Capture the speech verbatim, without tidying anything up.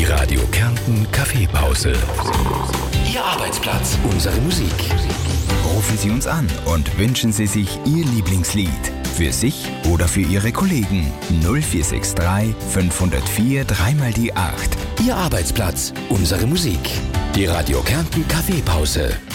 Radio Kärnten Kaffeepause. Ihr Arbeitsplatz, unsere Musik. Rufen Sie uns an und wünschen Sie sich Ihr Lieblingslied. Für sich oder für Ihre Kollegen. null vier sechs drei fünf null vier drei mal die acht. Ihr Arbeitsplatz, unsere Musik. Die Radio Kärnten Kaffeepause.